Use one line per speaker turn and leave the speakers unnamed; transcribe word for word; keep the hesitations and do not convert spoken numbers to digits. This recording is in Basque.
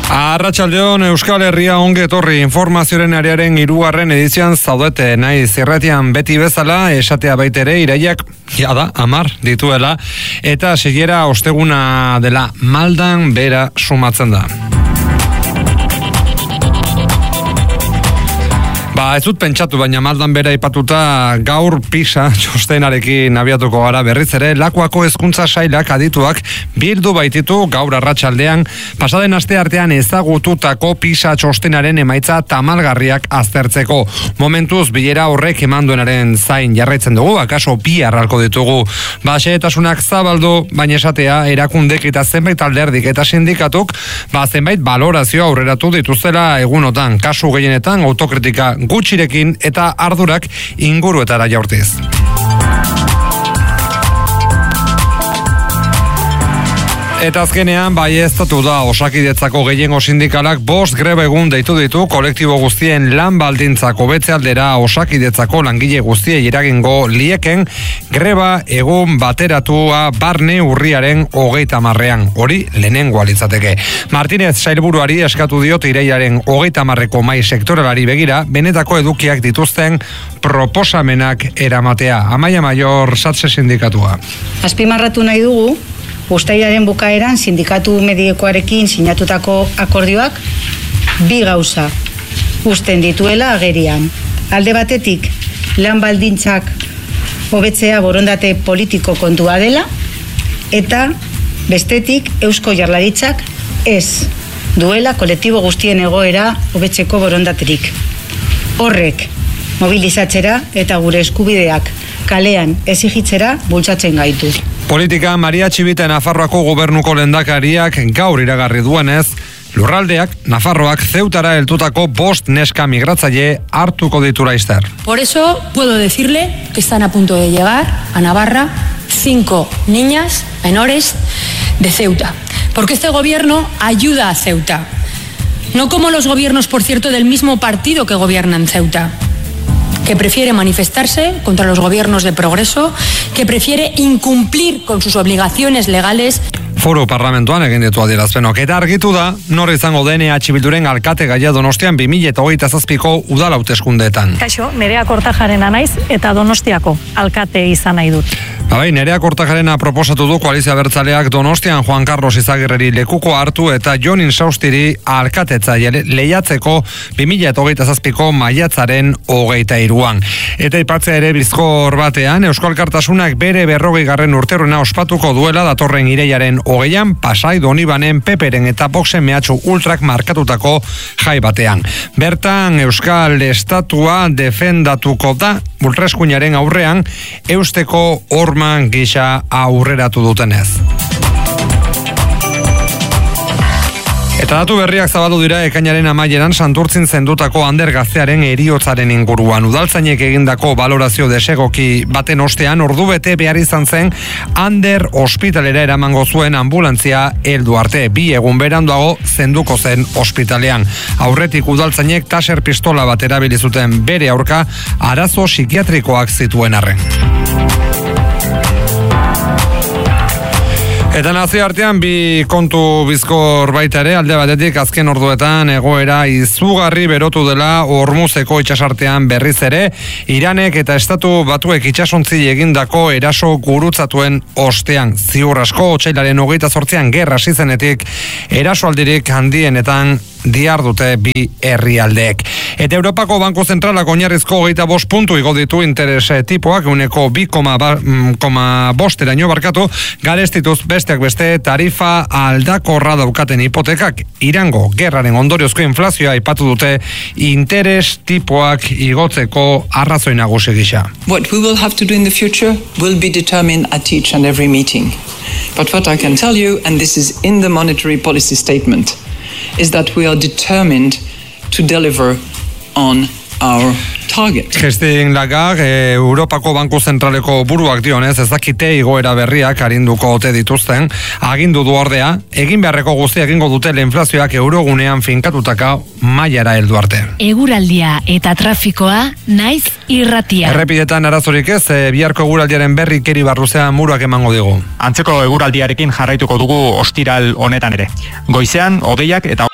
Arratsaldeon, Euskal Herria ongi etorri informazioaren arearen hirugarren edizioan zaudete, naiz irratian beti bezala esatea baitere iraiak jada hamar dituela eta segiera osteguna dela maldan bera sumatzen da. Ba, ez dut pentsatu, baina maldan bera ipatuta gaur pisa txostenarekin abiatuko gara berriz ere, Lakuako hezkuntza sailak adituak bildu baititu gaur arratsaldean pasaden aste artean ezagututako pisa txostenaren emaitza tamalgarriak aztertzeko. Momentuz bilera horrek emanduenaren zain jarraitzen dugu, akaso bi arralko ditugu. Ba, xehetasunak zabaldu, baina esatea erakundek eta zenbait alderdik eta sindikatuk, ba, zenbait balorazio aurreratu dituzela egunotan, kasu gehienetan autokritika gutxirekin eta ardurak inguruetara jaurtiz. Eta azkenean baieztatu da Osakidetzako gehiengo sindikalak bost greba egun deitu ditu kolektibo guztien lan baldintzak hobetze aldera Osakidetzako langile guztiei eragingo lieken greba egun bateratua barne urriaren hogeita hamarrean. Hori lehenengoa litzateke. Martínez sailburuari eskatu diot irailaren hogeita hamarreko mahai sektoralari begira benetako edukiak dituzten proposamenak eramatea. Amaia Maior Satse sindikatua.
Azpimarratu nahi dugu Uztailaren bukaeran sindikatu medikoarekin sinatutako akordioak bi gauza uzten dituela agerian. Alde batetik, lan baldintzak hobetzea borondate politiko kontua dela, eta bestetik, Eusko Jaurlaritzak ez duela kolektibo guztien egoera hobetzeko borondaterik. Horrek, mobilizatzera eta gure eskubideak kalean exigitzera bultzatzen gaitu.
Politika Maria Txibite Nafarroako gobernuko lehendakariak gaur iragarri duenez, lurraldeak Nafarroak Zeutara heltutako bost neska migratzaile hartuko ditu laizter.
Por eso puedo decirle que están a punto de llegar a Navarra cinco niñas menores de Ceuta. Porque este gobierno ayuda a Ceuta. No como los gobiernos, por cierto, del mismo partido que gobiernan Ceuta, que prefiere manifestarse contra los gobiernos de progreso, que prefiere incumplir con sus obligaciones legales.
Foru parlamentuan egin ditu adierazpenok eta argitu da nor izango den E H Bilduren alkate gaia Donostian bi mila hogeita zazpiko udal hauteskundeetan.
Kaixo, Nerea Kortajarena naiz eta Donostiako alkate izan nahi dut.
Bai, Nerea Kortajarena proposatu du Koalizio Abertzaleak Donostian Juan Carlos Izagirreri lekuko hartu eta Jon Insaustiri alkatetza lehiatzeko bi mila hogeita zazpiko maiatzaren hogeita hiruan. Eta ipatzea ere bizkor batean, Euskal Alkartasunak bere berrogeigarren urterrena ospatuko duela datorren irailaren hogeian Pasai Donibanen Peperen eta Voxen mehatxu ultrak markatutako jai batean. Bertan Euskal Estatua defendatuko da ultraeskuinaren aurrean eusteko horman gisa aurreratu dutenez. Eta datu berriak zabaldu dira ekainaren amaieran Santurtzin zendutako Ander gaztearen heriotzaren inguruan. Udaltzainek egindako balorazio desegoki baten ostean ordubete behar izan zen Ander ospitalera eramango zuen ambulantzia heldu arte. Bi egun beranduago zenduko zen ospitalean. Aurretik udaltzainek taser pistola bat erabili zuten bere aurka arazo psikiatrikoak zituen arren. Eta nazioartean bi kontu bizkor baita ere, alde batetik azken orduetan egoera izugarri berotu dela Hormuzeko itsasartean berriz ere, Iranek eta Estatu Batuek itsasontzi egindako eraso gurutzatuen ostean. Ziur asko otsailaren hogeita zortzian gerra hasi zenetik erasoaldirik handienetan dihardute bi herrialdeek. Eta Europako Banku Zentralak oinarrizko hogeita bost puntu igo ditu interes tipoak uneko bi koma bosteraino barkatu, garestituz besteak beste tarifa aldakorra daukaten hipotekak. Irango gerraren ondoriozko inflazioa aipatu dute interes tipoak igotzeko arrazoi nagusi gisa.
What we will have to do in the future will be determined at each and every meeting. But what I can tell you, and this is in the monetary policy statement, is that we are determined to deliver on our target.
Christine Lagarde, e, Europako Banku Zentraleko buruak dionez, ez dakite igoera berriak arinduko ote dituzten, agindu du ordea, egin beharreko guztia egingo dutela inflazioak eurogunean finkatutaka mailara heldu arte.
Eguraldia eta trafikoa naiz irratia.
Errepidetan arazorik ez, e, biharko eguraldiaren berri Keri Barruzean muruak emango digu.
Antzeko eguraldiarekin jarraituko dugu ostiral honetan ere. Goizean, hodeiak eta